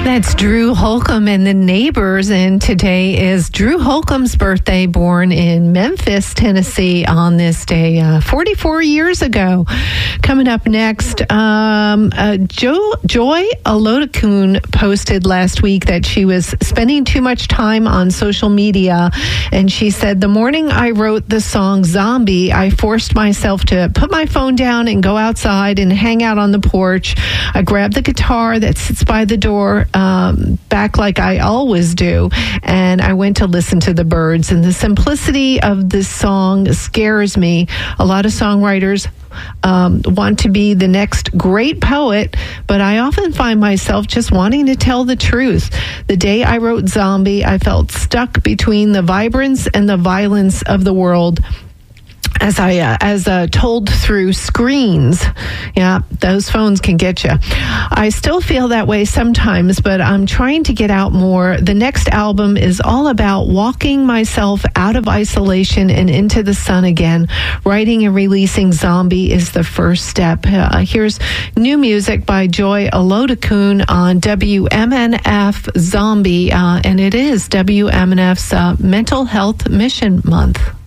That's Drew Holcomb and the Neighbors, and today is Drew Holcomb's birthday, born in Memphis, Tennessee on this day 44 years ago. Coming up next, Joy Olodokun posted last week that she was spending too much time on social media, and she said, "The morning I wrote the song Zombie, I forced myself to put my phone down and go outside and hang out on the porch. I grabbed the guitar that sits by the door back like I always do, and I went to listen to the birds. And the simplicity of this song scares me. A lot of songwriters want to be the next great poet, but I often find myself just wanting to tell the truth. The day I wrote Zombie, I felt stuck between the vibrance and the violence of the world. As told through screens." Yeah, those phones can get you. "I still feel that way sometimes, but I'm trying to get out more. The next album is all about walking myself out of isolation and into the sun again. Writing and releasing Zombie is the first step." Here's new music by Joy Olodokun on WMNF Zombie, and it is WMNF's Mental Health Mission Month.